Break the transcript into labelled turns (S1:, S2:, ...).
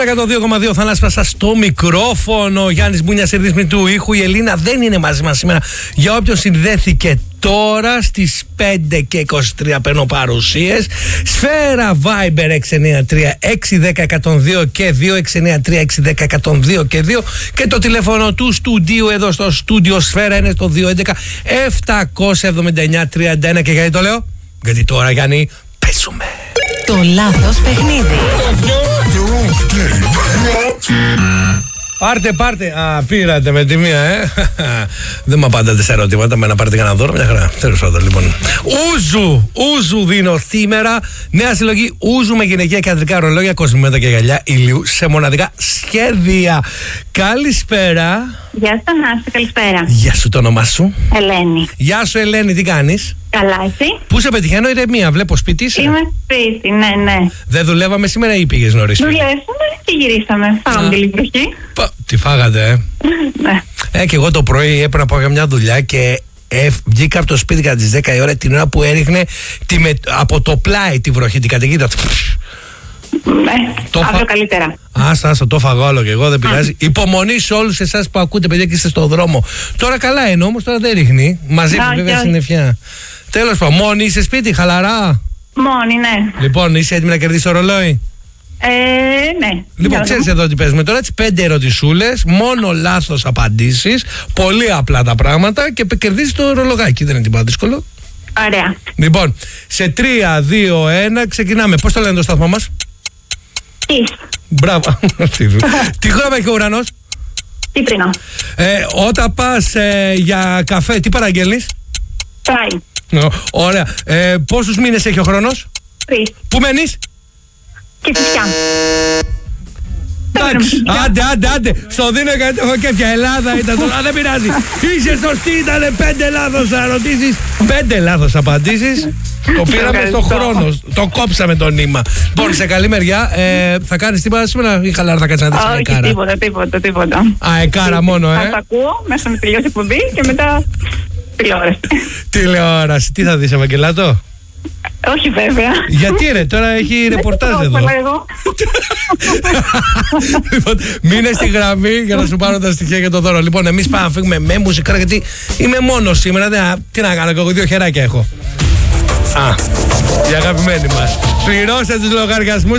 S1: 102,2 Θανάσπασα στο μικρόφωνο. Γιάννης Μπούνιας στη ρύθμιση του ήχου. Η Ελίνα δεν είναι μαζί μας σήμερα. Για όποιον συνδέθηκε τώρα στις 5 και 23 παίρνω παρουσίες. Σφαίρα Viber 693-610-102 και 2-693-610-102 και 2. Και το τηλέφωνο του στούντιου εδώ στο στούντιο Σφαίρα είναι στο 211-779-31. Και γιατί το λέω? Γιατί τώρα, Γιάννη, παίζουμε
S2: το λάθος παιχνίδι.
S1: Πάρτε. Πήρατε με τη μία, Δεν μου απαντάτε σε ερωτήματα. Με να πάρετε κανένα δώρο, μια χαρά. Τέλος πάντων, λοιπόν. Ούζου δίνω σήμερα. Νέα συλλογή ούζου με γυναικεία και ανδρικά ρολόγια, κοσμήματα και γυαλιά ηλίου σε μοναδικά σχέδια. Καλησπέρα.
S3: Γεια σου, Θανάση, καλησπέρα.
S1: Γεια σου, το όνομά σου?
S3: Ελένη.
S1: Γεια σου, Ελένη, τι κάνεις?
S3: Καλά, εσύ?
S1: Πού σε πετυχαίνω, ηρεμία, βλέπω σπίτι είσαι.
S3: Είμαι σπίτι, ναι.
S1: Δεν δουλεύαμε σήμερα ή πήγες νωρίς?
S3: Δουλεύαμε και γυρίσαμε. Φάγαμε τη λιμπροχή.
S1: Τι φάγατε,
S3: Ναι.
S1: Και εγώ το πρωί έπρεπε να πάω για μια δουλειά και βγήκα από το σπίτι κατά τις 10 η ώρα, την ώρα που έριχνε από το πλάι τη βροχή, την καταιγίδα.
S3: Ναι, αυτό καλύτερα.
S1: Άστα, το φαγώ όλο και εγώ, δεν πειράζει. Υπομονή σε όλους εσάς που ακούτε, παιδιά, και είστε στο δρόμο. Τώρα καλά είναι, όμως τώρα δεν ρίχνει. Μαζί μου, βέβαια, συννεφιά. Τέλος πάντων, μόνη είσαι σπίτι, χαλαρά?
S3: Μόνη, ναι.
S1: Λοιπόν, είσαι έτοιμη να κερδίσεις το ρολόι?
S3: Ναι.
S1: Λοιπόν, ξέρεις εδώ τι παίζουμε τώρα, τις 5 ερωτησούλες, μόνο λάθος απαντήσεις, πολύ απλά τα πράγματα και κερδίζεις το ρολογάκι, δεν είναι τίποτα δύσκολο.
S3: Ωραία.
S1: Λοιπόν, σε 3, 2, 1 ξεκινάμε. Πώς το λένε το σταθμό μας? Μπράβο. Τι χρώμα έχει ο ουρανός?
S3: Κίτρινο.
S1: Όταν πας για καφέ, τι παραγγέλνεις?
S3: Τσάι.
S1: Ωραία. Πόσους μήνες έχει ο χρόνος?
S3: 3.
S1: Πού μένεις?
S3: Κηφισιά.
S1: Εντάξει, άντε. Στο δίνω γιατί έχω κέφια. Ελλάδα ήταν τώρα, δεν πειράζει. Είσαι σωστή, ήταν 5 λάθος ερωτήσεις, 5 λάθος απαντήσεις. Το πήραμε στο χρόνο. Το κόψαμε το νήμα. Λοιπόν, σε καλή μεριά. Θα κάνεις τίποτα σήμερα ή χαλάρα θα κάτσεις να δεις αεκάρα?
S3: Όχι, τίποτα.
S1: Αεκάρα μόνο,
S3: Θα τα ακούω μέσα με τελειώσει εκπομπή και μετά τηλεόραση.
S1: Τηλεόραση. Τι θα δεις, Ευαγγελάτο?
S3: Όχι, βέβαια.
S1: Γιατί ρε, τώρα έχει ρεπορτάζ εδώ. Λοιπόν, μείνε στη γραμμή για να σου πάρω τα στοιχεία για το δώρο. Λοιπόν, εμείς πάμε να φύγουμε με μουσικά, γιατί είμαι μόνος σήμερα. Τι να κάνω, εγώ 2 χεράκια έχω. Η αγαπημένη μας. Πληρώστε τους λογαριασμούς.